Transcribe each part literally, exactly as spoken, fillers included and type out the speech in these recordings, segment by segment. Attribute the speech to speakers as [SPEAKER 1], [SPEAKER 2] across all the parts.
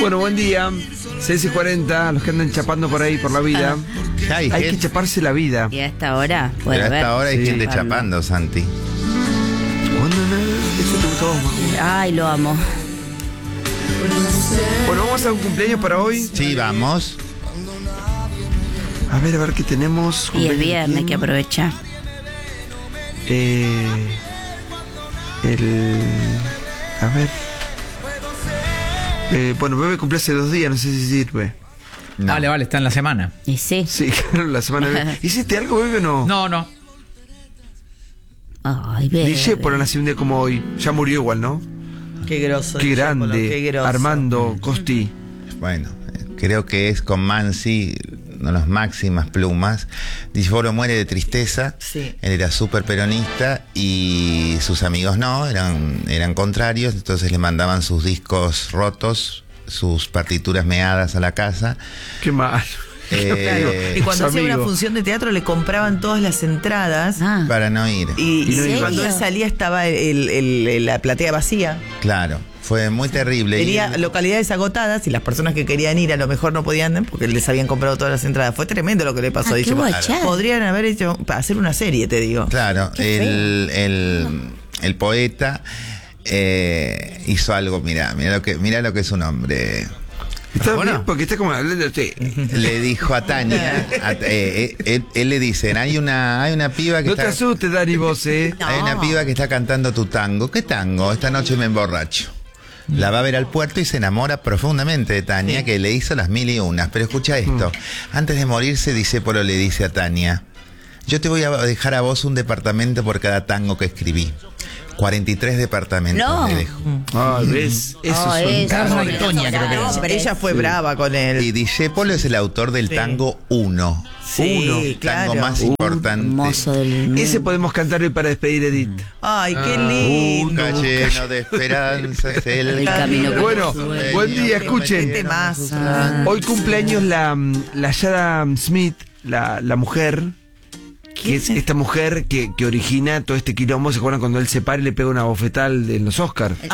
[SPEAKER 1] Bueno, buen día. seis y cuarenta, los que andan chapando por ahí, por la vida.
[SPEAKER 2] Ya hay
[SPEAKER 1] hay
[SPEAKER 2] gente.
[SPEAKER 1] que chaparse la vida.
[SPEAKER 3] Y a esta hora puede
[SPEAKER 2] Pero a
[SPEAKER 3] haber.
[SPEAKER 2] esta hora hay
[SPEAKER 1] Sí,
[SPEAKER 2] gente
[SPEAKER 1] Pablo.
[SPEAKER 2] chapando, Santi.
[SPEAKER 1] ¿Cuándo no? Eso te gustó más.
[SPEAKER 3] Ay, lo amo.
[SPEAKER 1] Bueno, vamos a hacer un cumpleaños para hoy.
[SPEAKER 2] Sí, vamos.
[SPEAKER 1] A ver, a ver qué tenemos.
[SPEAKER 3] Y es
[SPEAKER 1] Cumpleaños
[SPEAKER 3] viernes,
[SPEAKER 1] quién?
[SPEAKER 3] que aprovechar.
[SPEAKER 1] Eh, el. A ver. Eh, bueno, Bebe cumple hace dos días, no sé si sirve.
[SPEAKER 2] No.
[SPEAKER 4] Vale, vale, está en la semana.
[SPEAKER 3] Y sí.
[SPEAKER 1] Sí, claro, la semana. de- ¿Hiciste algo, Bebe, o no?
[SPEAKER 4] No, no.
[SPEAKER 3] Ay, bebé.
[SPEAKER 1] Discepolo nació un día como hoy. Ya murió igual, ¿no?
[SPEAKER 5] Qué grosso.
[SPEAKER 1] Qué
[SPEAKER 5] Discépolo,
[SPEAKER 1] grande.
[SPEAKER 5] qué grosso.
[SPEAKER 1] Armando Costi.
[SPEAKER 2] Bueno, eh, creo que es con Mansi, no las máximas plumas. Disforo muere de tristeza.
[SPEAKER 5] Sí.
[SPEAKER 2] Él era súper peronista y sus amigos no, eran, eran contrarios. Entonces le mandaban sus discos rotos, sus partituras meadas a la casa.
[SPEAKER 1] Qué mal.
[SPEAKER 2] eh,
[SPEAKER 5] Y cuando
[SPEAKER 1] Su
[SPEAKER 5] hacía una
[SPEAKER 1] amigo.
[SPEAKER 5] función de teatro le compraban todas las entradas.
[SPEAKER 3] Ah,
[SPEAKER 2] para no ir.
[SPEAKER 5] Y,
[SPEAKER 1] ¿Y no
[SPEAKER 5] y
[SPEAKER 1] iba?
[SPEAKER 5] cuando él salía estaba el- el- el- la platea vacía.
[SPEAKER 2] Claro, fue muy terrible.
[SPEAKER 5] Tenía
[SPEAKER 2] Y-
[SPEAKER 5] localidades agotadas y las personas que querían ir a lo mejor no podían porque les habían comprado todas las entradas. Fue tremendo lo que le pasó.
[SPEAKER 3] Ah, qué
[SPEAKER 5] Dice,
[SPEAKER 3] guachada.
[SPEAKER 5] podrían haber hecho, para hacer una serie, te digo.
[SPEAKER 2] Claro,
[SPEAKER 3] Qué feo.
[SPEAKER 2] el, el, el poeta eh, hizo algo, mira, mira lo que, mira lo que es un hombre.
[SPEAKER 1] Está
[SPEAKER 4] Bueno.
[SPEAKER 1] bien porque está como hablando sí.
[SPEAKER 2] Le dijo a Tania, a- eh, eh, él, él le dice, hay una, hay una piba que
[SPEAKER 1] No te
[SPEAKER 2] está,
[SPEAKER 1] asustes, Dani, vos, eh.
[SPEAKER 3] No.
[SPEAKER 2] hay una piba que está cantando tu tango. ¿Qué tango? Esta noche me emborracho. La va a ver al puerto y se enamora profundamente de Tania, que le hizo las mil y unas. Pero escucha esto, antes de morirse, Discépolo le dice a Tania, yo te voy a dejar a vos un departamento por cada tango que escribí. cuarenta y tres departamentos
[SPEAKER 3] No.
[SPEAKER 2] le dejo.
[SPEAKER 1] Ah, ¿ves? Eso
[SPEAKER 3] Oh,
[SPEAKER 1] son
[SPEAKER 3] eso,
[SPEAKER 1] caras.
[SPEAKER 4] Carla y Toña, creo que es.
[SPEAKER 3] hombre.
[SPEAKER 5] Ella fue brava con él.
[SPEAKER 2] Y Discépolo es el autor del
[SPEAKER 5] Sí.
[SPEAKER 2] tango uno.
[SPEAKER 5] Sí,
[SPEAKER 2] Uno,
[SPEAKER 5] claro.
[SPEAKER 2] tango más importante.
[SPEAKER 3] Hermoso del
[SPEAKER 1] Ese podemos cantar hoy para despedir a Edith.
[SPEAKER 5] Ay, qué
[SPEAKER 2] Ah,
[SPEAKER 5] lindo.
[SPEAKER 2] Busca lleno de esperanzas el,
[SPEAKER 3] El camino que
[SPEAKER 1] Bueno,
[SPEAKER 3] sueño.
[SPEAKER 1] buen día, escuchen.
[SPEAKER 5] Qué más.
[SPEAKER 1] Hoy cumpleaños la, la Yada Smith, la, la mujer, que es esta mujer que, que origina todo este quilombo. ¿Se acuerdan cuando él se para y le pega una bofetal en los Oscars?
[SPEAKER 3] Claro.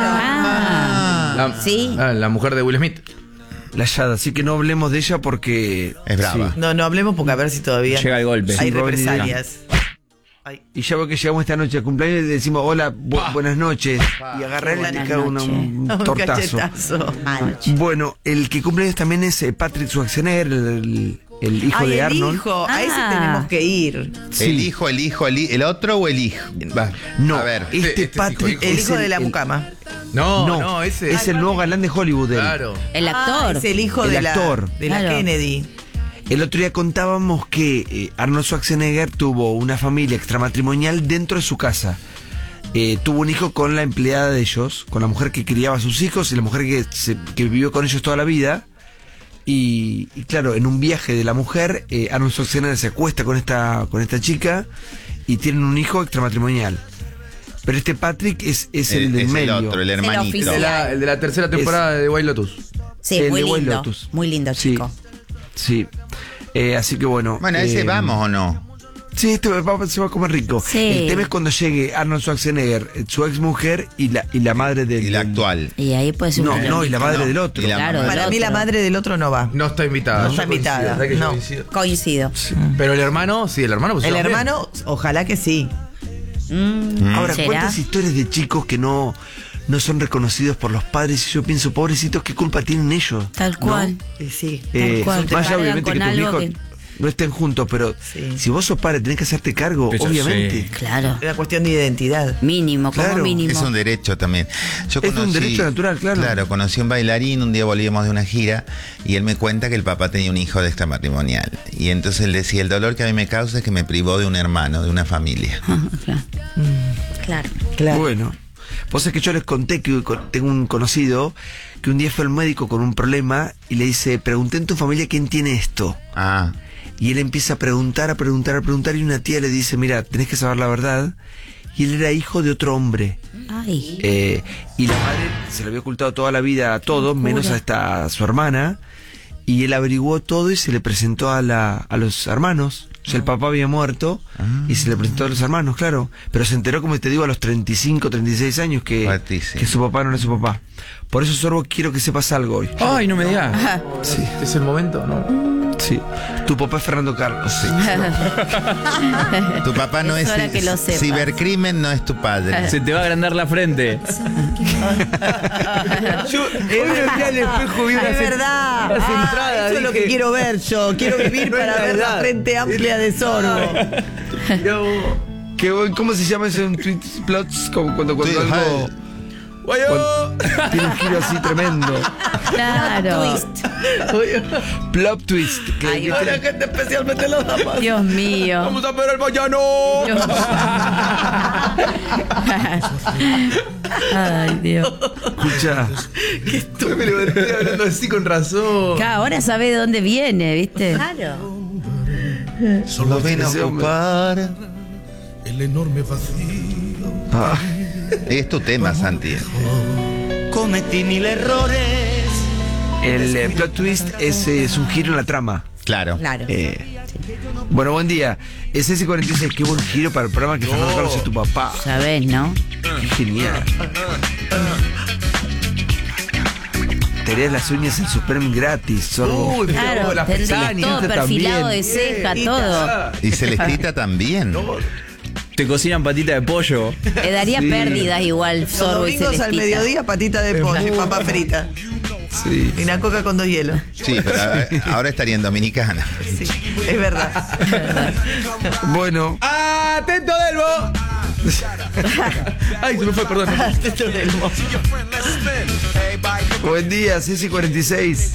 [SPEAKER 3] Ah.
[SPEAKER 4] La,
[SPEAKER 3] Sí.
[SPEAKER 4] ah, la mujer de Will Smith.
[SPEAKER 1] La Yada, así que no hablemos de ella porque...
[SPEAKER 2] Es brava.
[SPEAKER 5] No, no hablemos porque a ver si todavía
[SPEAKER 4] Llega el golpe.
[SPEAKER 5] hay
[SPEAKER 1] Sí, va a venir
[SPEAKER 5] represalias. Ay.
[SPEAKER 1] Y ya veo que llegamos esta noche de cumpleaños y le decimos hola, bu- buenas noches. Y agarré y le
[SPEAKER 3] Buenas
[SPEAKER 1] cago una-
[SPEAKER 3] noches.
[SPEAKER 1] un
[SPEAKER 5] Un
[SPEAKER 1] tortazo.
[SPEAKER 5] cachetazo.
[SPEAKER 3] Anoche.
[SPEAKER 1] Bueno, el que cumple años también es eh, Patrick Schwarzenegger, el, el hijo
[SPEAKER 5] Ay,
[SPEAKER 1] de
[SPEAKER 5] el
[SPEAKER 1] Arnold.
[SPEAKER 5] hijo. A ese
[SPEAKER 3] Ah.
[SPEAKER 5] tenemos que ir.
[SPEAKER 1] Sí.
[SPEAKER 2] El hijo, el hijo, el, hi- el otro o el hijo. Va,
[SPEAKER 1] No,
[SPEAKER 2] a ver.
[SPEAKER 1] este,
[SPEAKER 4] Este- este es
[SPEAKER 1] Patrick
[SPEAKER 4] hijo,
[SPEAKER 5] El
[SPEAKER 1] es
[SPEAKER 5] hijo de la
[SPEAKER 1] el-
[SPEAKER 5] mucama.
[SPEAKER 4] No,
[SPEAKER 1] No,
[SPEAKER 4] no, ese.
[SPEAKER 1] es el nuevo galán de Hollywood. él.
[SPEAKER 4] Claro.
[SPEAKER 3] El actor.
[SPEAKER 5] Ah, es el hijo
[SPEAKER 1] El
[SPEAKER 5] de la,
[SPEAKER 1] actor.
[SPEAKER 5] de la
[SPEAKER 3] Claro.
[SPEAKER 5] Kennedy.
[SPEAKER 1] El otro día contábamos que eh, Arnold Schwarzenegger tuvo una familia extramatrimonial dentro de su casa. Eh, tuvo un hijo con la empleada de ellos, con la mujer que criaba a sus hijos y la mujer que, se- que vivió con ellos toda la vida. Y, y claro, en un viaje de la mujer, eh, Arnold Schwarzenegger se acuesta con esta, con esta chica y tienen un hijo extramatrimonial. Pero este Patrick es, es el,
[SPEAKER 2] El-
[SPEAKER 1] del
[SPEAKER 2] es el
[SPEAKER 1] medio.
[SPEAKER 2] otro, el hermanito.
[SPEAKER 4] El de,
[SPEAKER 3] oficial.
[SPEAKER 4] la, el de la tercera temporada de White Lotus.
[SPEAKER 3] Sí,
[SPEAKER 1] el
[SPEAKER 3] muy
[SPEAKER 1] de White
[SPEAKER 3] lindo.
[SPEAKER 1] Lotus.
[SPEAKER 3] Muy lindo,
[SPEAKER 1] Sí.
[SPEAKER 3] chico.
[SPEAKER 1] Sí. Eh, así que bueno.
[SPEAKER 2] Bueno, ese
[SPEAKER 1] eh,
[SPEAKER 2] vamos o no.
[SPEAKER 1] Sí, este va, se va a comer rico.
[SPEAKER 3] Sí.
[SPEAKER 1] El tema es cuando llegue Arnold Schwarzenegger, eh, su ex mujer y la, y la madre del.
[SPEAKER 2] Y la
[SPEAKER 1] del-
[SPEAKER 2] actual.
[SPEAKER 3] Y ahí puede ser
[SPEAKER 1] No,
[SPEAKER 3] un
[SPEAKER 1] no, y la madre
[SPEAKER 2] No,
[SPEAKER 1] del otro.
[SPEAKER 2] y la
[SPEAKER 3] Claro,
[SPEAKER 2] mamá.
[SPEAKER 3] del
[SPEAKER 5] Para mí la
[SPEAKER 3] otro.
[SPEAKER 5] madre del otro no va.
[SPEAKER 4] No está invitada.
[SPEAKER 5] No
[SPEAKER 4] Yo
[SPEAKER 5] está
[SPEAKER 4] coincido,
[SPEAKER 5] invitada,
[SPEAKER 4] ¿sabes que yo
[SPEAKER 5] no.
[SPEAKER 4] coincido?
[SPEAKER 3] Coincido.
[SPEAKER 4] Pero el hermano, sí, el hermano. Pues
[SPEAKER 5] El
[SPEAKER 4] se va bien.
[SPEAKER 5] hermano, ojalá que sí.
[SPEAKER 3] Mm,
[SPEAKER 1] Ahora,
[SPEAKER 3] ¿será?
[SPEAKER 1] ¿cuántas historias de chicos que no, no son reconocidos por los padres? Y yo pienso, pobrecitos, ¿qué culpa tienen ellos?
[SPEAKER 3] Tal
[SPEAKER 1] ¿No?
[SPEAKER 3] cual.
[SPEAKER 5] Y sí.
[SPEAKER 1] Eh,
[SPEAKER 3] cual, te
[SPEAKER 1] más allá,
[SPEAKER 3] cargan
[SPEAKER 1] obviamente, que
[SPEAKER 3] con
[SPEAKER 1] tus
[SPEAKER 3] algo
[SPEAKER 1] hijos
[SPEAKER 3] que-
[SPEAKER 1] no estén juntos, pero
[SPEAKER 5] Sí.
[SPEAKER 1] si vos sos padre, tenés que hacerte cargo,
[SPEAKER 4] Eso
[SPEAKER 1] obviamente.
[SPEAKER 4] sí.
[SPEAKER 3] Claro.
[SPEAKER 5] Es una cuestión de identidad.
[SPEAKER 3] Mínimo, como
[SPEAKER 1] Claro.
[SPEAKER 3] mínimo.
[SPEAKER 2] Es un derecho también. Yo
[SPEAKER 1] Es un derecho natural, claro.
[SPEAKER 2] Claro, conocí a un bailarín, un día volvíamos de una gira y él me cuenta que el papá tenía un hijo de extramatrimonial. Y entonces él decía, el dolor que a mí me causa es que me privó de un hermano, de una familia.
[SPEAKER 3] Ah, claro. Claro.
[SPEAKER 5] Claro.
[SPEAKER 1] Bueno, vos es que yo les conté que con- tengo un conocido que un día fue al médico con un problema y le dice, pregunté en tu familia quién tiene esto.
[SPEAKER 2] Ah,
[SPEAKER 1] Y él empieza a preguntar, a preguntar, a preguntar y una tía le dice, mira, tenés que saber la verdad. Y él era hijo de otro hombre.
[SPEAKER 3] Ay.
[SPEAKER 1] Eh, y la madre se lo había ocultado toda la vida a todos,
[SPEAKER 3] locura.
[SPEAKER 1] menos a esta a su hermana. Y él averiguó todo y se le presentó a, la, a los hermanos. O sea, el papá había muerto y se le presentó a los hermanos, claro. Pero se enteró, como te digo, a los treinta y cinco, treinta y seis años que,
[SPEAKER 2] Fuertísimo.
[SPEAKER 1] que su papá no era su papá. Por eso, Sorbo, quiero que sepas algo hoy.
[SPEAKER 4] Ay, no me digas.
[SPEAKER 1] Sí,
[SPEAKER 4] ¿Es el momento? No.
[SPEAKER 1] sí. Tu papá es Fernando Carlos. Sí.
[SPEAKER 2] Tu papá no
[SPEAKER 3] Es
[SPEAKER 2] es,
[SPEAKER 3] hora que lo sepas.
[SPEAKER 2] cibercrimen, no es tu padre.
[SPEAKER 4] Se te va a agrandar la frente.
[SPEAKER 1] Yo hoy me vi al espejo, vi
[SPEAKER 5] Es
[SPEAKER 1] unas
[SPEAKER 5] verdad. Ah,
[SPEAKER 1] entradas.
[SPEAKER 5] eso es lo que
[SPEAKER 1] dije,
[SPEAKER 5] quiero ver yo. Quiero vivir
[SPEAKER 1] No es
[SPEAKER 5] para
[SPEAKER 1] la
[SPEAKER 5] ver la
[SPEAKER 1] edad.
[SPEAKER 5] frente amplia de Sorbo.
[SPEAKER 1] mirá vos, qué buen- ¿Cómo se llama eso en tweets plots? Como cuando, cuando
[SPEAKER 2] Sí,
[SPEAKER 1] algo cuando tiene un giro así tremendo.
[SPEAKER 3] Claro. Twist.
[SPEAKER 1] Plot twist. Que,
[SPEAKER 3] Ay,
[SPEAKER 1] que
[SPEAKER 5] Para
[SPEAKER 1] te-
[SPEAKER 5] gente especialmente los damas.
[SPEAKER 3] Dios mío.
[SPEAKER 4] ¡Vamos a ver el vallano!
[SPEAKER 3] Dios. Ay, Dios.
[SPEAKER 1] Escucha.
[SPEAKER 4] Me levanté hablando así con razón.
[SPEAKER 3] Acá, ahora sabe de dónde viene, ¿viste? Claro.
[SPEAKER 2] Solo ven a
[SPEAKER 1] ese hombre.
[SPEAKER 2] ocupar.
[SPEAKER 6] el enorme vacío.
[SPEAKER 1] Ah,
[SPEAKER 2] Es tu tema, Santi.
[SPEAKER 6] Cometí mil errores.
[SPEAKER 1] el eh, plot twist es, eh, es un giro en la trama.
[SPEAKER 2] Claro.
[SPEAKER 3] Claro.
[SPEAKER 1] Eh, bueno, buen día. Es ese cuarenta y seis. Qué buen giro para el programa que Fernando Carlos es tu papá.
[SPEAKER 3] Sabés, ¿no?
[SPEAKER 1] Qué genial. Te harías las uñas en Supreme gratis, Sorbo.
[SPEAKER 4] Uy, mirá
[SPEAKER 3] Claro,
[SPEAKER 4] vos, las
[SPEAKER 3] tenés
[SPEAKER 4] pestañas.
[SPEAKER 3] todo
[SPEAKER 1] este
[SPEAKER 3] perfilado
[SPEAKER 1] también.
[SPEAKER 3] de ceja, todo.
[SPEAKER 2] Y Celestita también.
[SPEAKER 4] Te cocinan patita de pollo.
[SPEAKER 3] Le daría
[SPEAKER 1] Sí.
[SPEAKER 3] pérdidas igual,
[SPEAKER 5] Los
[SPEAKER 3] Sorbo y
[SPEAKER 5] domingos al
[SPEAKER 3] Celestita.
[SPEAKER 5] mediodía, patita de pollo y papa frita.
[SPEAKER 1] Sí.
[SPEAKER 5] Y una coca con dos hielos.
[SPEAKER 2] Sí, pero eh, ahora estaría en Dominicana.
[SPEAKER 5] Sí, es verdad.
[SPEAKER 1] Bueno,
[SPEAKER 4] ¡Atento, Delbo! Ay, se me fue, perdón.
[SPEAKER 1] buen día, C C cuarenta y seis.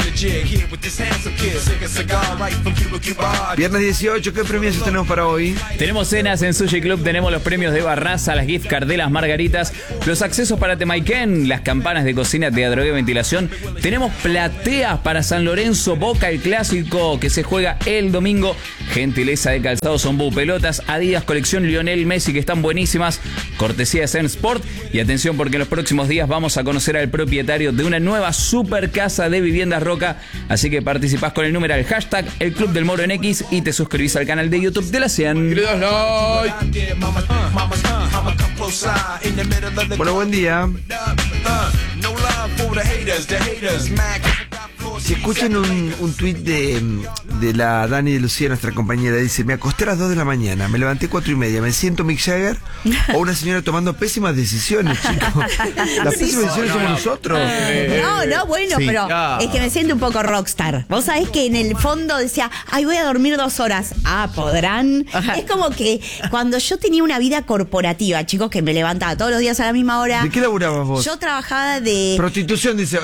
[SPEAKER 1] Viernes dieciocho, ¿qué premios tenemos para hoy?
[SPEAKER 7] Tenemos cenas en Sushi Club, tenemos los premios de Barraza, las gift card de las margaritas, los accesos para Temaiken, las campanas de cocina, teatro y ventilación. Tenemos plateas para San Lorenzo, Boca, el clásico que se juega el domingo. Gentileza de Calzado Zombú, pelotas Adidas colección Lionel Messi que están buenísimas, cortesía de Zen Sport. Y atención porque en los próximos días vamos a conocer al propietario de una nueva super casa de viviendas Roca. Así que participás con el numeral hashtag El Club del Moro en X y te suscribís al canal de YouTube de la CIAN.
[SPEAKER 4] Le das like.
[SPEAKER 1] Bueno, buen día. Si escuchan un, un tuit de, de la Dani de Lucía, nuestra compañera, dice: me acosté a las dos de la mañana, me levanté cuatro y media, me siento Mick Jagger o una señora tomando pésimas decisiones, chicos. Las pésimas decisiones somos nosotros.
[SPEAKER 3] No, no, bueno,
[SPEAKER 2] Sí.
[SPEAKER 3] pero
[SPEAKER 4] Ah.
[SPEAKER 3] es que me siento un poco rockstar. Vos sabés que en el fondo decía, ay, voy a dormir dos horas. Ah, ¿podrán? Es como que cuando yo tenía una vida corporativa, chicos, que me levantaba todos los días a la misma hora.
[SPEAKER 1] ¿De qué laburabas vos?
[SPEAKER 3] Yo trabajaba de...
[SPEAKER 1] Prostitución, dice.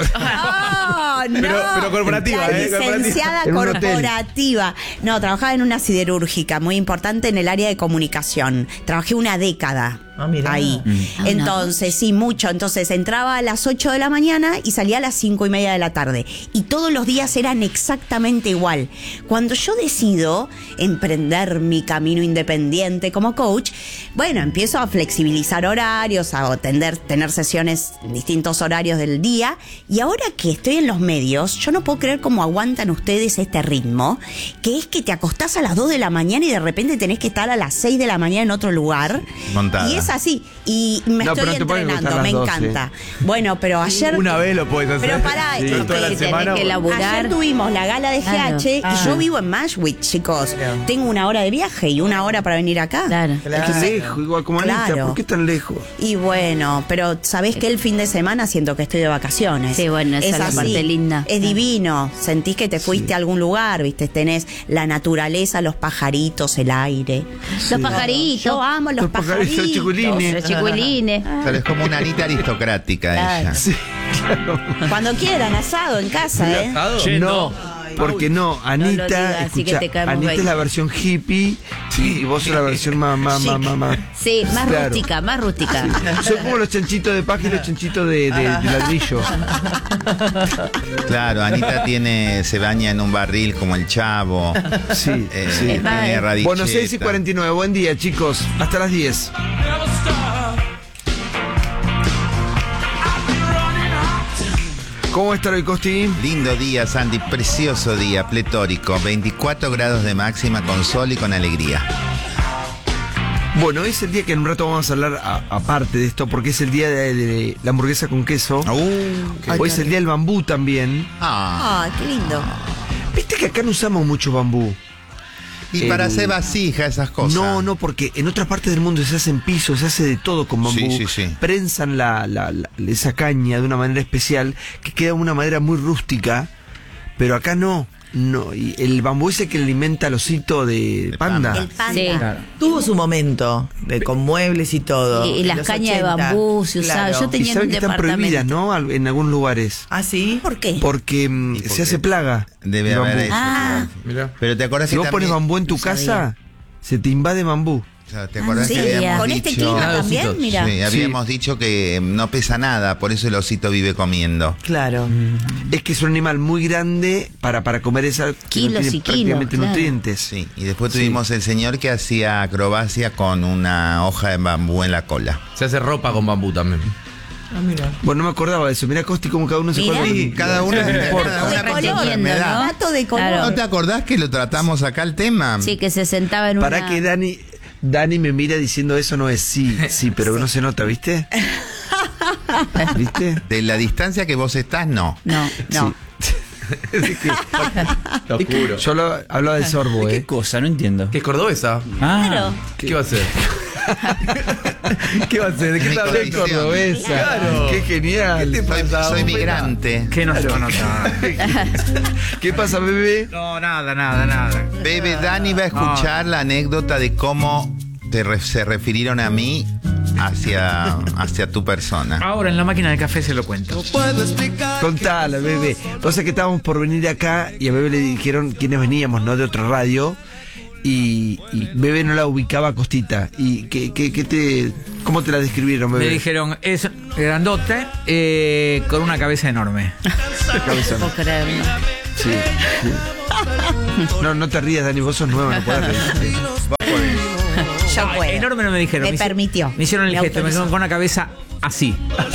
[SPEAKER 3] ¡Oh, no!
[SPEAKER 4] Pero- pero corporativa,
[SPEAKER 3] La
[SPEAKER 4] ¿eh? Corporativa.
[SPEAKER 3] licenciada
[SPEAKER 1] En un hotel.
[SPEAKER 3] corporativa. No, trabajaba en una siderúrgica muy importante en el área de comunicación. Trabajé una década.
[SPEAKER 5] Ah, mirá.
[SPEAKER 3] Ahí. Entonces, sí, mucho. Entonces, entraba a las ocho de la mañana y salía a las cinco y media de la tarde. Y todos los días eran exactamente igual. Cuando yo decido emprender mi camino independiente como coach, bueno, empiezo a flexibilizar horarios, a atender, tener sesiones en distintos horarios del día. Y ahora que estoy en los medios, yo no puedo creer cómo aguantan ustedes este ritmo, que es que te acostás a las dos de la mañana y de repente tenés que estar a las seis de la mañana en otro lugar.
[SPEAKER 2] Montada.
[SPEAKER 3] Y es así. Y me
[SPEAKER 1] No, pero
[SPEAKER 3] estoy
[SPEAKER 1] no te pueden
[SPEAKER 3] entrenando,
[SPEAKER 1] acostar a
[SPEAKER 3] me
[SPEAKER 1] las
[SPEAKER 3] encanta. Bueno, pero ayer...
[SPEAKER 4] Una vez lo puedes hacer.
[SPEAKER 3] Pero pará,
[SPEAKER 4] Sí.
[SPEAKER 3] es
[SPEAKER 4] Toda la
[SPEAKER 3] que
[SPEAKER 4] semana.
[SPEAKER 3] tenés que laburar. Ayer tuvimos la gala de
[SPEAKER 5] Claro.
[SPEAKER 3] G H y
[SPEAKER 5] Ah.
[SPEAKER 3] yo vivo en Mashwit, chicos. Tengo una hora de viaje y una hora para venir acá.
[SPEAKER 8] Claro.
[SPEAKER 1] Qué lejos, igual como Anita.
[SPEAKER 3] Claro.
[SPEAKER 1] ¿Por qué tan lejos?
[SPEAKER 3] Y bueno, pero ¿sabés que el fin de semana siento que estoy de vacaciones?
[SPEAKER 8] Sí, bueno, esa es la
[SPEAKER 3] así.
[SPEAKER 8] parte linda.
[SPEAKER 3] Es divino. Sentís que te fuiste a algún lugar, ¿viste? Tenés la naturaleza, los pajaritos, el aire.
[SPEAKER 8] Los pajaritos.
[SPEAKER 3] Yo amo los,
[SPEAKER 1] Los pajaritos,
[SPEAKER 3] pajaritos.
[SPEAKER 1] chiculines.
[SPEAKER 8] Los chicuelines.
[SPEAKER 2] Pero es como una Anita aristocrática ella.
[SPEAKER 1] Sí, claro.
[SPEAKER 3] Cuando quieran, asado en casa, ¿eh?
[SPEAKER 1] No, porque no, Anita,
[SPEAKER 8] digas, así que
[SPEAKER 1] escucha,
[SPEAKER 8] te caemos
[SPEAKER 1] Anita
[SPEAKER 8] ahí.
[SPEAKER 1] es la versión hippie y vos sos la versión más, más, más, más, más.
[SPEAKER 8] Sí, más
[SPEAKER 1] Claro.
[SPEAKER 8] rústica, más rústica.
[SPEAKER 1] Son como los chanchitos de paja y los chanchitos de, de- de ladrillo.
[SPEAKER 2] Claro, Anita tiene, se baña en un barril como el Chavo.
[SPEAKER 1] Sí,
[SPEAKER 2] Eh,
[SPEAKER 1] sí.
[SPEAKER 2] tiene radicheta.
[SPEAKER 1] Bueno, seis y cuarenta y nueve, buen día, chicos. Hasta las diez. ¿Cómo está hoy, Costi?
[SPEAKER 2] Lindo día, Sandy, precioso día, pletórico, veinticuatro grados de máxima con sol y con alegría.
[SPEAKER 1] Bueno, hoy es el día que en un rato vamos a hablar a- aparte de esto, porque es el día de, de la hamburguesa con queso.
[SPEAKER 2] Uh,
[SPEAKER 1] Hoy es el día del bambú también.
[SPEAKER 2] ah.
[SPEAKER 3] Ay, qué lindo.
[SPEAKER 1] Viste que acá no usamos mucho bambú.
[SPEAKER 2] Y para
[SPEAKER 1] El-
[SPEAKER 2] hacer vasija, esas cosas.
[SPEAKER 1] No, no, porque en otras partes del mundo se hacen pisos, se hace de todo con bambú.
[SPEAKER 2] Sí, sí, sí.
[SPEAKER 1] Prensan la, la- la- esa caña de una manera especial que queda de una manera muy rústica, pero acá no. No, y el bambú ese que alimenta al osito de,
[SPEAKER 2] De
[SPEAKER 1] panda.
[SPEAKER 2] panda.
[SPEAKER 3] El panda.
[SPEAKER 8] Sí.
[SPEAKER 7] Claro.
[SPEAKER 5] Tuvo su momento de, con muebles y todo.
[SPEAKER 8] Y, y
[SPEAKER 5] en
[SPEAKER 8] las
[SPEAKER 5] los
[SPEAKER 8] cañas de
[SPEAKER 5] ochenta.
[SPEAKER 8] bambú se usaban.
[SPEAKER 5] Claro.
[SPEAKER 8] Yo
[SPEAKER 1] Y
[SPEAKER 8] tenía
[SPEAKER 1] saben
[SPEAKER 8] un
[SPEAKER 1] que están
[SPEAKER 8] departamento.
[SPEAKER 1] prohibidas, ¿no? Al- En algunos lugares.
[SPEAKER 5] ¿Ah, sí?
[SPEAKER 3] ¿Por qué?
[SPEAKER 1] Porque mm,
[SPEAKER 2] Y porque
[SPEAKER 1] se hace plaga.
[SPEAKER 2] Debe
[SPEAKER 1] el
[SPEAKER 2] haber
[SPEAKER 1] bambú.
[SPEAKER 2] eso.
[SPEAKER 8] Ah.
[SPEAKER 4] Mirá.
[SPEAKER 2] Pero te acordás
[SPEAKER 1] Si
[SPEAKER 2] que
[SPEAKER 1] vos pones
[SPEAKER 2] también-
[SPEAKER 1] bambú en tu
[SPEAKER 3] No
[SPEAKER 1] casa,
[SPEAKER 3] sabía.
[SPEAKER 1] se te invade bambú.
[SPEAKER 2] O sea, ¿te acordás
[SPEAKER 3] Sí,
[SPEAKER 2] que habíamos
[SPEAKER 3] con
[SPEAKER 2] dicho?
[SPEAKER 3] este clima
[SPEAKER 4] Nada,
[SPEAKER 3] también,
[SPEAKER 4] ositos.
[SPEAKER 3] mira.
[SPEAKER 2] Sí, habíamos dicho que eh, no pesa nada, por eso el osito vive comiendo.
[SPEAKER 5] Claro.
[SPEAKER 1] Es que es un animal muy grande para, para comer esa que
[SPEAKER 8] Kilos
[SPEAKER 1] no tiene
[SPEAKER 8] y kilos,
[SPEAKER 1] prácticamente
[SPEAKER 8] claro.
[SPEAKER 1] nutrientes.
[SPEAKER 2] Sí, y después tuvimos el señor que hacía acrobacia con una hoja de bambú en la cola.
[SPEAKER 4] Se hace ropa con bambú también.
[SPEAKER 5] Ah, mira.
[SPEAKER 1] Bueno, no me acordaba de eso. Mirá, Costi, como cada uno se
[SPEAKER 3] Mirá.
[SPEAKER 1] acuerda.
[SPEAKER 2] Sí, cada uno
[SPEAKER 1] No
[SPEAKER 2] cada
[SPEAKER 1] importa.
[SPEAKER 2] una
[SPEAKER 3] De
[SPEAKER 2] con su
[SPEAKER 3] color,
[SPEAKER 2] enfermedad.
[SPEAKER 3] Dato de color.
[SPEAKER 8] Claro.
[SPEAKER 2] ¿No te acordás que lo tratamos acá el tema?
[SPEAKER 8] Sí, que se sentaba en una...
[SPEAKER 1] Para que Dani, Dani me mira diciendo eso no es sí, sí, pero no se nota, ¿viste? ¿Viste?
[SPEAKER 2] De la distancia que vos estás, no.
[SPEAKER 8] No, no.
[SPEAKER 4] Lo juro.
[SPEAKER 1] Yo lo, hablaba de sorbo,
[SPEAKER 7] ¿Qué
[SPEAKER 1] ¿eh?
[SPEAKER 7] cosa? No entiendo.
[SPEAKER 4] ¿Qué es cordobesa?
[SPEAKER 7] Ah,
[SPEAKER 3] Claro.
[SPEAKER 4] ¿Qué va a hacer? ¿Qué va a hacer? ¿De qué
[SPEAKER 2] Mi
[SPEAKER 4] está hablando?
[SPEAKER 2] colección.
[SPEAKER 1] Cordobesa.
[SPEAKER 4] Claro.
[SPEAKER 1] Qué genial.
[SPEAKER 2] Soy, soy migrante.
[SPEAKER 9] Que no se va a notar.
[SPEAKER 1] ¿Qué pasa, bebé?
[SPEAKER 9] No, nada, nada, nada.
[SPEAKER 2] Bebe, Dani va a escuchar la anécdota de cómo te re- se refirieron a mí hacia, hacia tu persona.
[SPEAKER 9] Ahora en la máquina de café se lo cuento.
[SPEAKER 1] Contala, bebé. O sea que estábamos por venir acá y a bebé le dijeron quiénes veníamos, ¿no? De otra radio. Y, y bebé no la ubicaba a Costita. ¿Y qué, qué, qué te, cómo te la describieron, bebé?
[SPEAKER 9] Me dijeron, es grandote, eh, con una cabeza enorme.
[SPEAKER 1] Cabezón.
[SPEAKER 8] No puedo creerlo.
[SPEAKER 1] Sí, sí. No, no te rías, Dani, vos sos nueva, no podés reír.
[SPEAKER 3] Yo
[SPEAKER 9] Ah,
[SPEAKER 3] puedo.
[SPEAKER 9] enorme no me dijeron.
[SPEAKER 3] Me
[SPEAKER 9] hici-
[SPEAKER 3] permitió.
[SPEAKER 9] Me hicieron el
[SPEAKER 3] Me
[SPEAKER 9] gesto, me
[SPEAKER 3] autorizó.
[SPEAKER 9] dijeron con una cabeza así.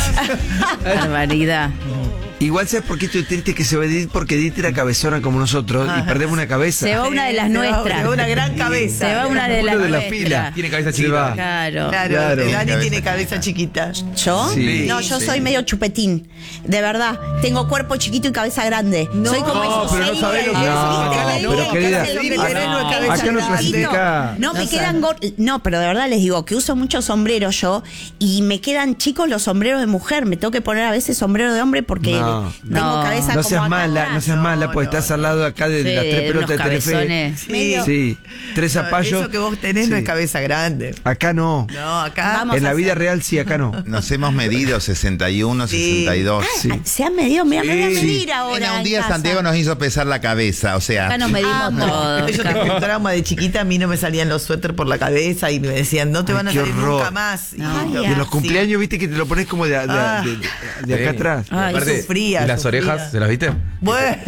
[SPEAKER 8] Barbaridad.
[SPEAKER 1] Igual sabes por qué estoy triste que se va Edith, porque Edith era cabezona como nosotros y perdemos una cabeza.
[SPEAKER 8] Se va una de las
[SPEAKER 5] Se va-
[SPEAKER 8] nuestras.
[SPEAKER 5] se va una gran cabeza.
[SPEAKER 8] Se va una de
[SPEAKER 1] Uno
[SPEAKER 8] las
[SPEAKER 1] de la
[SPEAKER 8] nuestras.
[SPEAKER 1] fila.
[SPEAKER 4] Tiene cabeza
[SPEAKER 1] Se
[SPEAKER 4] chiquita.
[SPEAKER 1] va.
[SPEAKER 8] Claro.
[SPEAKER 5] Claro,
[SPEAKER 1] Claro.
[SPEAKER 5] Dani
[SPEAKER 2] Cabeza
[SPEAKER 5] tiene cabeza chiquita.
[SPEAKER 3] ¿Yo?
[SPEAKER 1] Sí.
[SPEAKER 3] No, yo
[SPEAKER 2] Sí.
[SPEAKER 3] soy medio chupetín. De verdad. Tengo cuerpo chiquito y cabeza grande.
[SPEAKER 5] No,
[SPEAKER 3] soy como esos
[SPEAKER 1] pero no
[SPEAKER 3] aliens.
[SPEAKER 1] sabés lo que
[SPEAKER 3] ¿Viste?
[SPEAKER 1] es. No,
[SPEAKER 3] ¿Viste?
[SPEAKER 1] pero
[SPEAKER 3] ¿Viste?
[SPEAKER 1] querida,
[SPEAKER 3] Que hacen
[SPEAKER 5] sí,
[SPEAKER 3] los
[SPEAKER 5] pero
[SPEAKER 3] que-
[SPEAKER 5] no es
[SPEAKER 3] no,
[SPEAKER 5] cabeza
[SPEAKER 1] acá no
[SPEAKER 5] grande.
[SPEAKER 1] clasifica.
[SPEAKER 3] No, me
[SPEAKER 5] No
[SPEAKER 3] quedan gor- No, pero de verdad les digo que uso muchos sombreros yo y me quedan chicos los sombreros de mujer. Me tengo que poner a veces sombrero de hombre porque
[SPEAKER 1] No.
[SPEAKER 3] tengo
[SPEAKER 8] No.
[SPEAKER 3] cabeza
[SPEAKER 1] No
[SPEAKER 3] como
[SPEAKER 1] seas
[SPEAKER 3] acá
[SPEAKER 1] mala,
[SPEAKER 3] atrás.
[SPEAKER 1] no seas mala, porque estás al lado acá de
[SPEAKER 8] Sí,
[SPEAKER 1] las tres pelotas de
[SPEAKER 8] unos
[SPEAKER 1] Telefe.
[SPEAKER 8] cabezones.
[SPEAKER 5] Sí.
[SPEAKER 1] Sí, tres zapallos.
[SPEAKER 5] Eso que vos tenés no
[SPEAKER 1] Sí.
[SPEAKER 5] es cabeza grande.
[SPEAKER 1] Acá no.
[SPEAKER 5] No, acá.
[SPEAKER 3] Vamos.
[SPEAKER 1] En la
[SPEAKER 3] a
[SPEAKER 1] vida
[SPEAKER 3] hacer.
[SPEAKER 1] real sí, acá no.
[SPEAKER 2] Nos hemos medido sesenta y uno,
[SPEAKER 5] Sí.
[SPEAKER 2] sesenta y dos.
[SPEAKER 1] Sí.
[SPEAKER 3] Ah, se han medido, mira, me voy a
[SPEAKER 1] Sí.
[SPEAKER 3] medir ahora.
[SPEAKER 2] En un
[SPEAKER 3] en
[SPEAKER 2] día
[SPEAKER 3] casa.
[SPEAKER 2] Santiago nos hizo pesar la cabeza, o sea.
[SPEAKER 8] Acá nos medimos
[SPEAKER 3] Amo.
[SPEAKER 8] todos.
[SPEAKER 5] Yo tengo un trauma de chiquita, a mí no me salían los suéteres por la cabeza y me decían, no te
[SPEAKER 1] Ay,
[SPEAKER 5] van a
[SPEAKER 1] qué
[SPEAKER 5] salir
[SPEAKER 1] horror.
[SPEAKER 5] nunca más. Y
[SPEAKER 3] Ay,
[SPEAKER 5] yo-
[SPEAKER 1] Y en los
[SPEAKER 3] Sí.
[SPEAKER 1] cumpleaños, viste que te lo pones como de, de-
[SPEAKER 5] Ah.
[SPEAKER 1] de- de- de acá
[SPEAKER 4] Sí.
[SPEAKER 1] atrás.
[SPEAKER 8] Ay,
[SPEAKER 4] Aparte,
[SPEAKER 5] sufría,
[SPEAKER 4] ¿y las
[SPEAKER 5] sufría.
[SPEAKER 4] orejas? ¿Se las viste?
[SPEAKER 5] Bueno,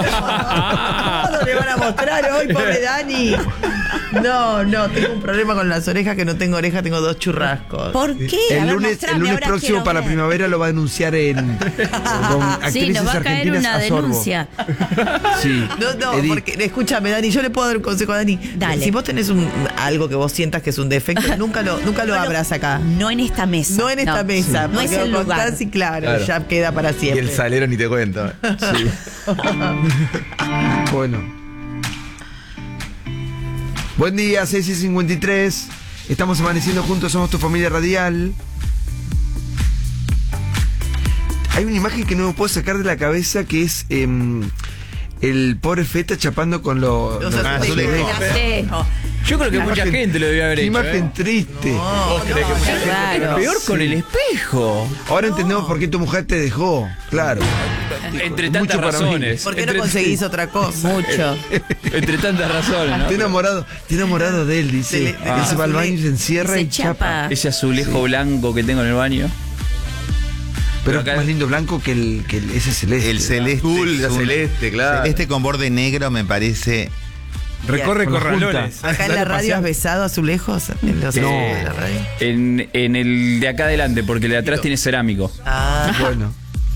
[SPEAKER 5] ¿cómo le van a mostrar hoy, pobre Dani? No, no, tengo un problema con las orejas, que no tengo orejas, tengo dos churrascos.
[SPEAKER 3] ¿Por qué? A
[SPEAKER 1] El
[SPEAKER 3] ver,
[SPEAKER 1] lunes,
[SPEAKER 3] mostrame,
[SPEAKER 1] el lunes
[SPEAKER 3] ahora
[SPEAKER 1] próximo
[SPEAKER 3] quiero
[SPEAKER 1] para
[SPEAKER 3] ver.
[SPEAKER 1] primavera lo va a denunciar en con actrices
[SPEAKER 8] Sí, nos va a caer
[SPEAKER 1] argentinas
[SPEAKER 8] una
[SPEAKER 1] a sorbo.
[SPEAKER 8] denuncia.
[SPEAKER 1] Sí.
[SPEAKER 5] No, no,
[SPEAKER 1] Edith,
[SPEAKER 5] porque escúchame, Dani, yo le puedo dar un consejo a Dani.
[SPEAKER 3] Dale.
[SPEAKER 5] Si vos tenés un, algo que vos sientas que es un defecto, nunca lo, nunca lo abras acá.
[SPEAKER 3] No en esta mesa.
[SPEAKER 5] No en esta
[SPEAKER 8] No.
[SPEAKER 5] mesa,
[SPEAKER 3] No
[SPEAKER 5] porque
[SPEAKER 3] es el
[SPEAKER 5] lo
[SPEAKER 3] lugar.
[SPEAKER 5] contás y claro,
[SPEAKER 4] Claro.
[SPEAKER 5] ya queda para
[SPEAKER 4] Y
[SPEAKER 5] siempre.
[SPEAKER 4] el salero ni te cuento.
[SPEAKER 1] Sí. Bueno. Buen día, seis y cincuenta y tres. Estamos amaneciendo juntos, somos tu familia radial. Hay una imagen que no me puedo sacar de la cabeza que es em, el pobre Feta chapando con lo-
[SPEAKER 5] Los
[SPEAKER 1] los
[SPEAKER 2] azulejos.
[SPEAKER 8] Sí.
[SPEAKER 7] Yo creo que mucha
[SPEAKER 1] Imagen-
[SPEAKER 7] gente lo debió haber
[SPEAKER 1] Qué
[SPEAKER 7] hecho.
[SPEAKER 1] imagen
[SPEAKER 7] ¿eh?
[SPEAKER 1] triste.
[SPEAKER 8] Claro.
[SPEAKER 7] Peor con
[SPEAKER 1] Sí.
[SPEAKER 7] el espejo.
[SPEAKER 1] Ahora entendemos por qué tu mujer te dejó. Claro.
[SPEAKER 7] Entre
[SPEAKER 1] Mucho
[SPEAKER 7] tantas
[SPEAKER 1] para mí.
[SPEAKER 7] razones.
[SPEAKER 5] ¿Por qué no
[SPEAKER 7] Entre-
[SPEAKER 5] conseguís otra cosa?
[SPEAKER 8] Mucho.
[SPEAKER 7] Entre tantas razones, ¿no?
[SPEAKER 1] Estoy enamorado, estoy enamorado de él, dice.
[SPEAKER 5] De- de-
[SPEAKER 1] Él
[SPEAKER 5] de-
[SPEAKER 1] se va al baño y se encierra
[SPEAKER 8] Se
[SPEAKER 1] y chapa.
[SPEAKER 8] chapa.
[SPEAKER 7] Ese azulejo blanco que tengo en el baño.
[SPEAKER 1] Pero
[SPEAKER 7] acá-
[SPEAKER 1] es más lindo blanco que el, que el- ese celeste.
[SPEAKER 2] El celeste.
[SPEAKER 4] Azul, la
[SPEAKER 2] azul.
[SPEAKER 4] celeste, claro.
[SPEAKER 2] Celeste con borde negro me parece.
[SPEAKER 4] Recorre
[SPEAKER 1] Con la
[SPEAKER 4] corralones.
[SPEAKER 5] ¿Acá en la radio has besado azulejos? En los
[SPEAKER 7] Eh,
[SPEAKER 5] de la radio.
[SPEAKER 7] En, en el de acá adelante, porque el de atrás tiene cerámico.
[SPEAKER 5] Ah,
[SPEAKER 1] Bueno.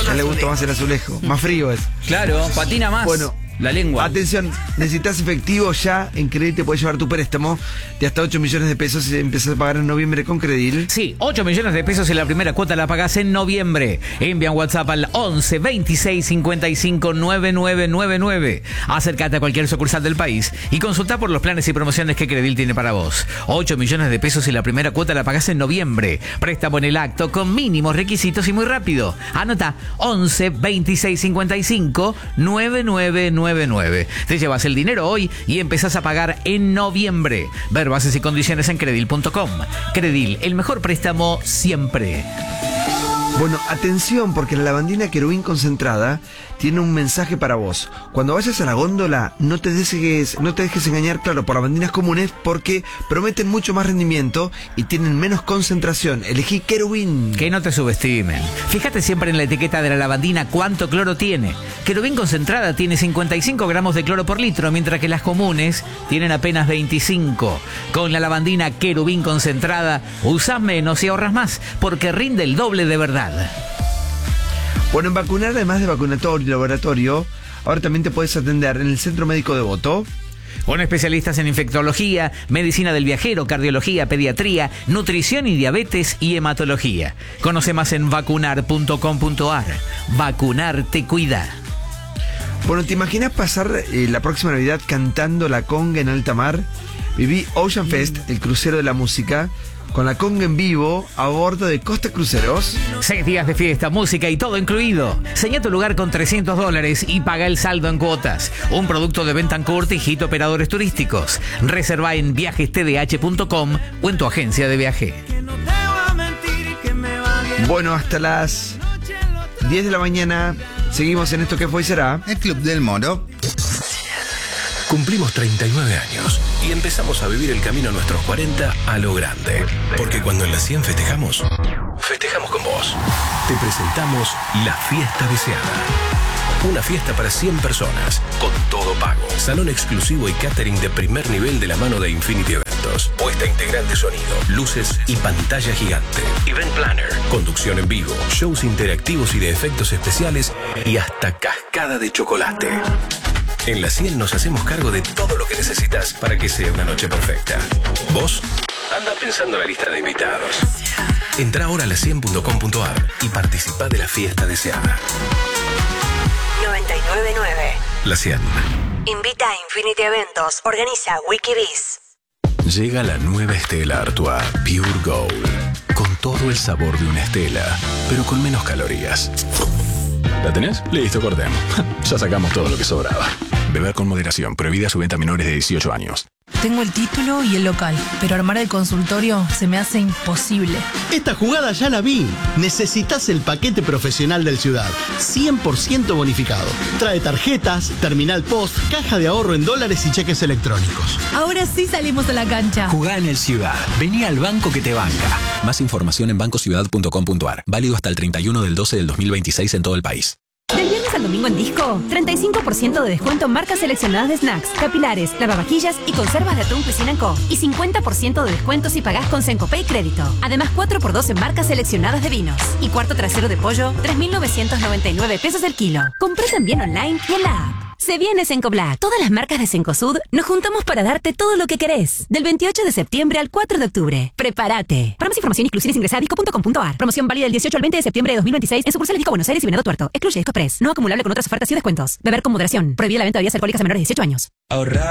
[SPEAKER 1] Ya le gusta más el azulejo. Más frío es.
[SPEAKER 7] Claro, patina más.
[SPEAKER 1] Bueno.
[SPEAKER 7] La lengua.
[SPEAKER 1] Atención, necesitas efectivo ya. En Credil te puedes llevar tu préstamo de hasta ocho millones de pesos y empezás a pagar en noviembre con Credil.
[SPEAKER 9] Sí, ocho millones de pesos y la primera cuota la pagás en noviembre. Envía un WhatsApp al once veintiséis cincuenta y cinco noventa y nueve noventa y nueve. Acércate a cualquier sucursal del país y consulta por los planes y promociones que Credil tiene para vos. ocho millones de pesos y la primera cuota la pagás en noviembre. Préstamo en el acto con mínimos requisitos y muy rápido. Anota once veintiséis cincuenta y cinco noventa y nueve noventa y nueve. Te llevas el dinero hoy y empezás a pagar en noviembre. Ver bases y condiciones en credil punto com. Credil, el mejor préstamo siempre.
[SPEAKER 1] Bueno, atención, porque la lavandina Querubín concentrada tiene un mensaje para vos. Cuando vayas a la góndola, no te dejes, no te dejes engañar, claro, por lavandinas comunes, porque prometen mucho más rendimiento y tienen menos concentración. Elegí Querubín.
[SPEAKER 9] Que no te subestimen. Fíjate siempre en la etiqueta de la lavandina cuánto cloro tiene. Querubín concentrada tiene cincuenta y cinco gramos de cloro por litro, mientras que las comunes tienen apenas veinticinco. Con la lavandina Querubín concentrada, usás menos y ahorras más, porque rinde el doble de verdad.
[SPEAKER 1] Bueno, en vacunar, además de vacunatorio y laboratorio, ahora también te puedes atender en el Centro Médico Devoto.
[SPEAKER 9] Con especialistas en infectología, medicina del viajero, cardiología, pediatría, nutrición y diabetes y hematología. Conoce más en vacunar punto com punto ar. Vacunar te cuida.
[SPEAKER 1] Bueno, ¿te imaginas pasar eh, la próxima Navidad cantando la conga en alta mar? Viví Ocean Fest, el crucero de la música, con la conga en vivo a bordo de Costa Cruceros.
[SPEAKER 9] Seis días de fiesta, música y todo incluido. Señá tu lugar con trescientos dólares y paga el saldo en cuotas. Un producto de Bentancourt y Hit Operadores Turísticos. Reserva en viajes t d h punto com o en tu agencia de viaje.
[SPEAKER 1] Bueno, hasta las diez de la mañana seguimos en esto que fue y será.
[SPEAKER 2] El Club del Moro.
[SPEAKER 10] Cumplimos treinta y nueve años y empezamos a vivir el camino a nuestros cuarenta a lo grande. Porque cuando en la cien festejamos, festejamos con vos. Te presentamos la fiesta deseada. Una fiesta para cien personas, con todo pago. Salón exclusivo y catering de primer nivel de la mano de Infinity Eventos. Puesta integral de sonido, luces y pantalla gigante. Event planner, conducción en vivo, shows interactivos y de efectos especiales y hasta cascada de chocolate. En la cien nos hacemos cargo de todo lo que necesitas para que sea una noche perfecta. ¿Vos? Anda pensando en la lista de invitados. Entrá ahora a la cien punto com punto ar y participá de la fiesta deseada.
[SPEAKER 11] noventa y nueve punto nueve.
[SPEAKER 10] La cien.
[SPEAKER 11] Invita a Infinity Eventos. Organiza Wikibiz.
[SPEAKER 10] Llega la nueva Stella Artois Pure Gold. Con todo el sabor de una Stella, pero con menos calorías. ¿La tenés? Listo, cortemos. Ya sacamos todo lo que sobraba. Beber con moderación. Prohibida su venta a menores de dieciocho años.
[SPEAKER 12] Tengo el título y el local, pero armar el consultorio se me hace imposible.
[SPEAKER 13] Esta jugada ya la vi. Necesitas el paquete profesional del Ciudad. cien por ciento bonificado. Trae tarjetas, terminal post, caja de ahorro en dólares y cheques electrónicos.
[SPEAKER 12] Ahora sí salimos a la cancha.
[SPEAKER 14] Jugá en el Ciudad. Vení al banco que te banca. Más información en banco ciudad punto com punto ar. Válido hasta el treinta y uno del doce del dos mil veintiséis en todo el país.
[SPEAKER 15] Del viernes al domingo en Disco, treinta y cinco por ciento de descuento en marcas seleccionadas de snacks, capilares, lavavajillas y conservas de atún Cuisine and Co. Y cincuenta por ciento de descuento si pagás con Sencopay Crédito. Además, cuatro por dos en marcas seleccionadas de vinos. Y cuarto trasero de pollo, tres mil novecientos noventa y nueve pesos el kilo. Compré también online y en la app. Se viene Sencoblack. Todas las marcas de Cencosud nos juntamos para darte todo lo que querés. Del veintiocho de septiembre al cuatro de octubre. Prepárate. Para más información, inclusiones ingresa a disco punto com punto ar. Promoción válida del dieciocho al veinte de septiembre de dos mil veintiséis en sucursales Disco Buenos Aires y Venado Tuerto. Excluye Disco Express. No acumulable con otras ofertas y descuentos. Beber con moderación. Prohibida la venta de bebidas alcohólicas a menores de dieciocho años.
[SPEAKER 16] Ahorrar.